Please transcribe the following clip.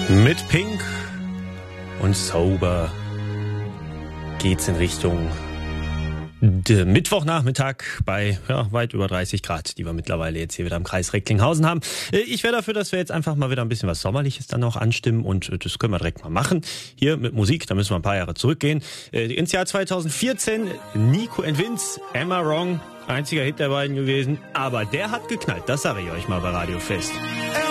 Mit Pink und Sober geht's in Richtung Mittwochnachmittag bei weit über 30 Grad, die wir mittlerweile jetzt hier wieder im Kreis Recklinghausen haben. Ich wäre dafür, dass wir jetzt einfach mal wieder ein bisschen was Sommerliches dann auch anstimmen und das können wir direkt mal machen. Hier mit Musik, da müssen wir ein paar Jahre zurückgehen. Ins Jahr 2014, Nico and Vince, Am I Wrong? Einziger Hit der beiden gewesen, aber der hat geknallt, das sage ich euch mal bei Radio Fest.